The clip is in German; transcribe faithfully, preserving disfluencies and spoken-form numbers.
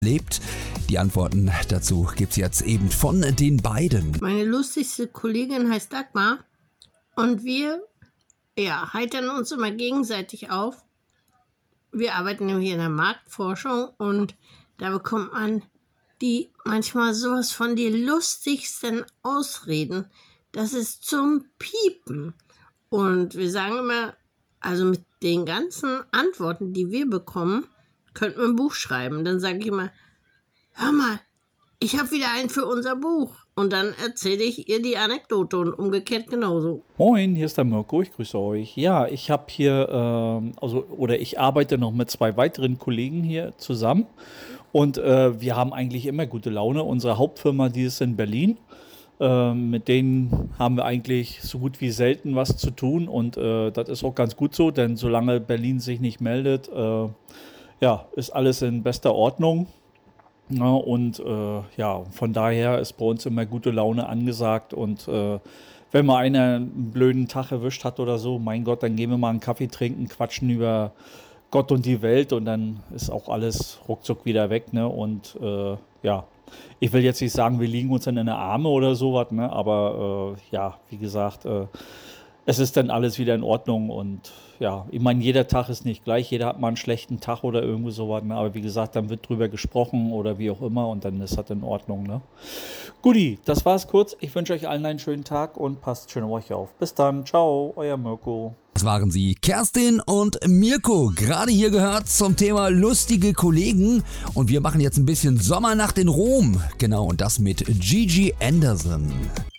lebt? Die Antworten dazu gibt's jetzt eben von den beiden. Meine lustigste Kollegin heißt Dagmar und wir, ja, heitern uns immer gegenseitig auf. Wir arbeiten nämlich in der Marktforschung und da bekommt man die manchmal sowas von die lustigsten Ausreden. Das ist zum Piepen. Und wir sagen immer, also mit den ganzen Antworten, die wir bekommen, könnten wir ein Buch schreiben. Dann sage ich immer, hör mal, ich habe wieder einen für unser Buch. Und dann erzähle ich ihr die Anekdote und umgekehrt genauso. Moin, hier ist der Mirko, ich grüße euch. Ja, ich habe hier, ähm, also, oder ich arbeite noch mit zwei weiteren Kollegen hier zusammen und äh, wir haben eigentlich immer gute Laune. Unsere Hauptfirma, die ist in Berlin. Ähm, mit denen haben wir eigentlich so gut wie selten was zu tun und äh, das ist auch ganz gut so, denn solange Berlin sich nicht meldet, äh, ja, ist alles in bester Ordnung. Ja, und äh, ja, von daher ist bei uns immer gute Laune angesagt und äh, wenn mal einer einen blöden Tag erwischt hat oder so, mein Gott, dann gehen wir mal einen Kaffee trinken, quatschen über Gott und die Welt und dann ist auch alles ruckzuck wieder weg, ne? Und äh, ja, ich will jetzt nicht sagen, wir liegen uns dann in den Arme oder sowas, ne? Aber äh, ja, wie gesagt, äh, es ist dann alles wieder in Ordnung und ja, ich meine, jeder Tag ist nicht gleich, jeder hat mal einen schlechten Tag oder irgendwie sowas, ne? Aber wie gesagt, dann wird drüber gesprochen oder wie auch immer und dann ist das in Ordnung, ne? Guti, das war's kurz. Ich wünsche euch allen einen schönen Tag und passt schön auf euch auf. Bis dann, ciao, euer Mirko. Das waren sie, Kerstin und Mirko, gerade hier gehört zum Thema lustige Kollegen und wir machen jetzt ein bisschen Sommernacht in Rom, genau, und das mit Gigi Anderson.